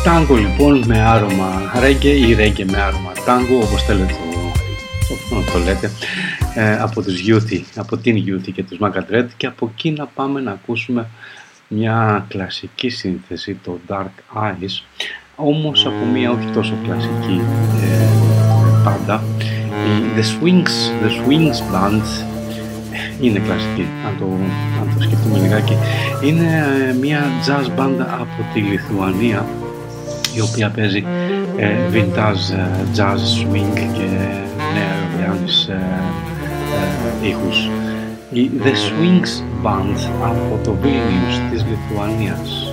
Τάγκο λοιπόν με άρωμα ρέγγε ή ρέγγε με άρωμα τάγκο, όπως θέλετε το λέτε, από τους Youthi, από την Youthi και τους Magadred, και από εκεί να πάμε να ακούσουμε μια κλασική σύνθεση, το Dark Eyes, όμως από μια όχι τόσο κλασική πάντα. The Swings Band είναι κλασική, αν το σκεφτούμε λιγάκι. Είναι μια jazz band από τη Λιθουανία, η οποία παίζει vintage jazz, swing και νέα ωρεάνης ήχους. Η The Swings Band από το Vilnius της Λιθουανίας.